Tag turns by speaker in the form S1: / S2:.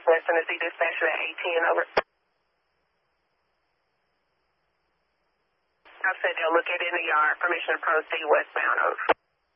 S1: West Tennessee dispatcher at 810, over. I said they'll look at it in the yard. Permission to proceed westbound, over.